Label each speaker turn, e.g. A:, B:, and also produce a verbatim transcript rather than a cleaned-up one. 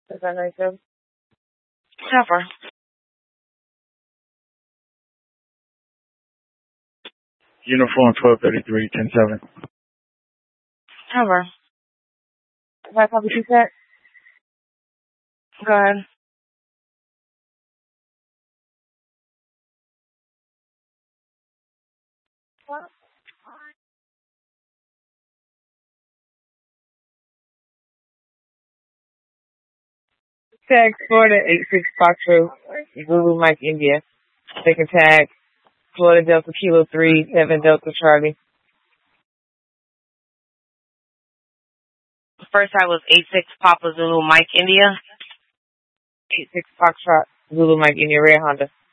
A: Is that nice of?
B: Never.
C: Uniform twelve thirty-three, ten seven.
B: Never.
A: Is that what you said?
B: Go ahead.
A: Tag Florida eight six Foxtrot Zulu Mike India. Second tag Florida Delta Kilo three seven Delta Charlie.
B: First tag was eight six Papa Zulu Mike India.
A: eight six Foxtrot Zulu Mike India Red Honda.